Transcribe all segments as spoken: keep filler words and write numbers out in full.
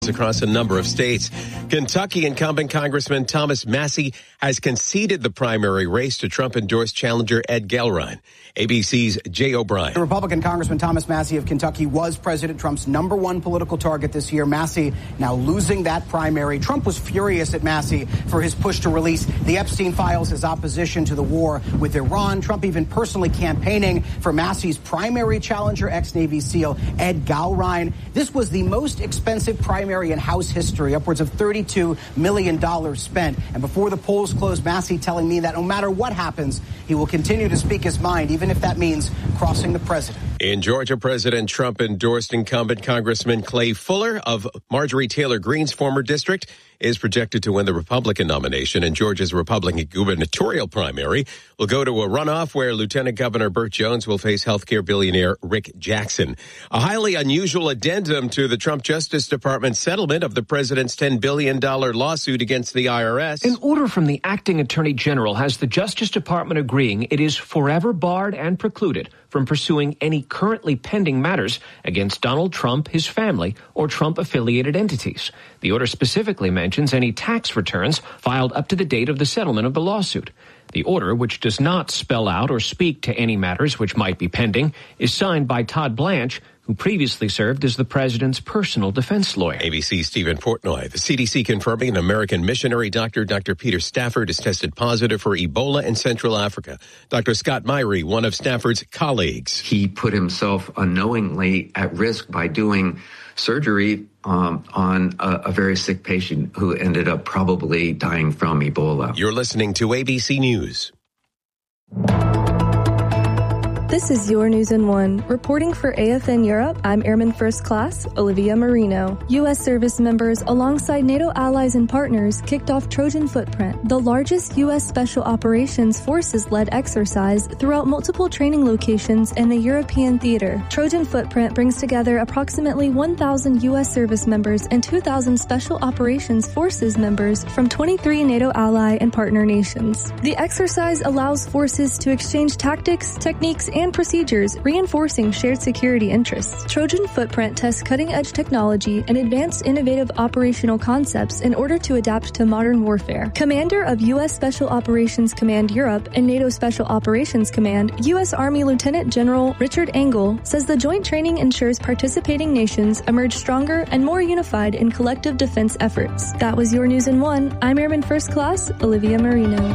candidates across a number of states. Kentucky incumbent Congressman Thomas Massie has conceded the primary race to Trump-endorsed challenger Ed Gelrein. A B C's Jay O'Brien. The Republican Congressman Thomas Massie of Kentucky was President Trump's number one political target this year. Massie now losing that primary. Trump was furious at Massie for his push to release the Epstein files, his opposition to the war with Iran. Trump even personally campaigning for Massie's primary challenger, ex-Navy SEAL Ed Gelrein. This was the most expensive primary in House history, upwards of thirty-two million dollars spent. And before the polls closed, Massie telling me that no matter what happens, he will continue to speak his mind, even if that means crossing the president. In Georgia, President Trump endorsed incumbent Congressman Clay Fuller of Marjorie Taylor Greene's former district is projected to win the Republican nomination, and Georgia's Republican gubernatorial primary will go to a runoff where Lieutenant Governor Burt Jones will face healthcare billionaire Rick Jackson. A highly unusual addendum to the Trump Justice Department settlement of the president's ten billion dollars lawsuit against the I R S. An order from the acting attorney general has the Justice Department agreeing it is forever barred and precluded from pursuing any currently pending matters against Donald Trump, his family, or Trump-affiliated entities. The order specifically mentions any tax returns filed up to the date of the settlement of the lawsuit. The order, which does not spell out or speak to any matters which might be pending, is signed by Todd Blanche, who previously served as the president's personal defense lawyer. A B C's Stephen Portnoy. The C D C confirming an American missionary doctor, Doctor Peter Stafford, has tested positive for Ebola in Central Africa. Doctor Scott Myrie, one of Stafford's colleagues. He put himself unknowingly at risk by doing surgery um, on a, a very sick patient who ended up probably dying from Ebola. You're listening to A B C News. This is Your News in One. Reporting for A F N Europe, I'm Airman First Class Olivia Marino. U S service members alongside NATO allies and partners kicked off Trojan Footprint, the largest U S Special Operations Forces-led exercise throughout multiple training locations in the European theater. Trojan Footprint brings together approximately one thousand U S service members and two thousand Special Operations Forces members from twenty-three NATO ally and partner nations. The exercise allows forces to exchange tactics, techniques, and procedures, reinforcing shared security interests. Trojan Footprint tests cutting-edge technology and advanced innovative operational concepts in order to adapt to modern warfare. Commander of U S Special Operations Command Europe and NATO Special Operations Command, U S Army Lieutenant General Richard Engel, says the joint training ensures participating nations emerge stronger and more unified in collective defense efforts. That was Your News in One. I'm Airman First Class Olivia Marino.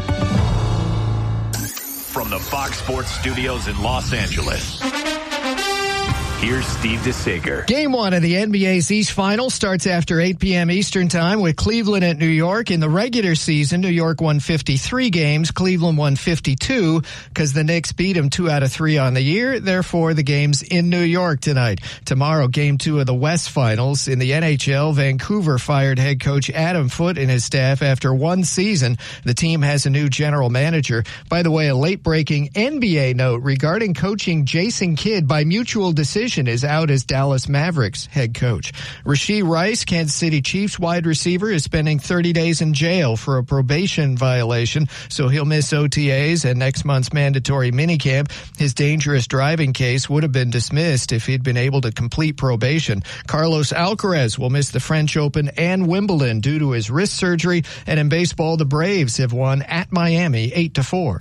From the Fox Sports Studios in Los Angeles, here's Steve DeSager. Game one of the N B A's East Final starts after eight p.m. Eastern Time with Cleveland at New York. In the regular season, New York won fifty-three games. Cleveland won fifty-two because the Knicks beat them two out of three on the year. Therefore, the game's in New York tonight. Tomorrow, game two of the West Finals. In the N H L, Vancouver fired head coach Adam Foote and his staff after one season. The team has a new general manager. By the way, a late-breaking N B A note regarding coaching Jason Kidd by mutual decision is out as Dallas Mavericks head coach. Rashee Rice, Kansas City Chiefs wide receiver, is spending thirty days in jail for a probation violation, so he'll miss O T As and next month's mandatory minicamp. His dangerous driving case would have been dismissed if he'd been able to complete probation. Carlos Alcaraz will miss the French Open and Wimbledon due to his wrist surgery, and in baseball, the Braves have won at Miami eight to four.